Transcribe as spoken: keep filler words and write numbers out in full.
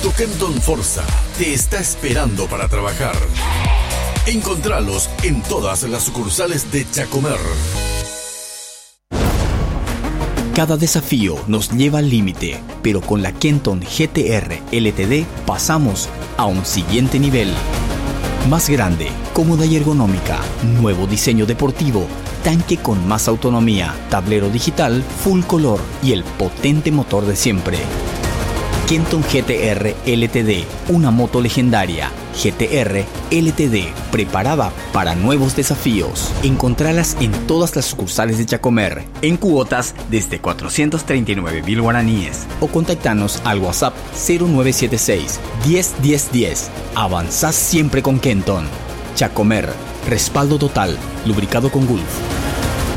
Tu Kenton Forza te está esperando para trabajar. Encontralos en todas las sucursales de Chacomer. Cada desafío nos lleva al límite, pero con la Kenton G T R L T D pasamos a un siguiente nivel. Más grande, cómoda y ergonómica, nuevo diseño deportivo, tanque con más autonomía, tablero digital, full color y el potente motor de siempre. Kenton G T R L T D, una moto legendaria. G T R L T D, preparada para nuevos desafíos. Encontralas en todas las sucursales de Chacomer, en cuotas desde cuatrocientos treinta y nueve mil guaraníes. O contactanos al WhatsApp cero nueve siete seis, diez, diez, diez. Avanzás siempre con Kenton. Chacomer, respaldo total, lubricado con Gulf.